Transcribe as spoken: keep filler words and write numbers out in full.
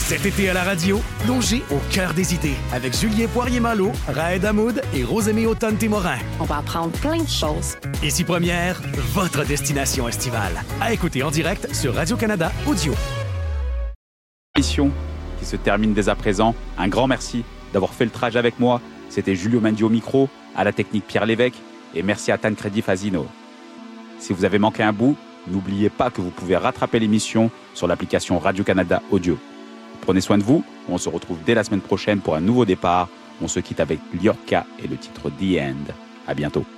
Cet été à la radio, plongez au cœur des idées avec Julien Poirier-Malo, Raed Hamoud et Rosemée Automne-Témorin. On va apprendre plein de choses. Ici Première, votre destination estivale. À écouter en direct sur Radio-Canada Audio. Mission qui se termine dès à présent. Un grand merci d'avoir fait le trajet avec moi. C'était Julio Mendy au micro, à la technique Pierre Lévesque et merci à Tancredi Fazino. Si vous avez manqué un bout, n'oubliez pas que vous pouvez rattraper l'émission sur l'application Radio-Canada Audio. Prenez soin de vous, on se retrouve dès la semaine prochaine pour un nouveau départ. On se quitte avec Liorca et le titre The End. À bientôt.